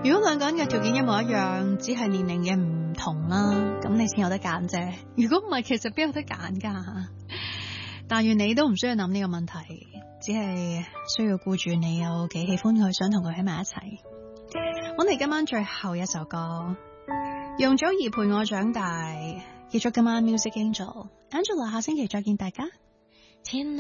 如果兩個人嘅條件一模一樣，只係年齡嘅唔同啦，咁你先有得揀啫。如果唔係，其實邊有得揀噶？但願你都唔需要諗呢個問題，只係需要顧住你有幾喜歡佢，想同佢喺埋一齊。我哋今晚最後一首歌，容祖兒陪我長大，結束今晚 Music Angel Angela， 下星期再見大家。天